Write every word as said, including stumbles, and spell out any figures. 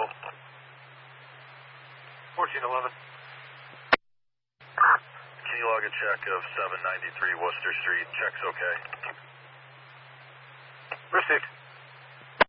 control. fourteen eleven. Can you log a check of seven ninety-three Worcester Street? Check's okay. Received.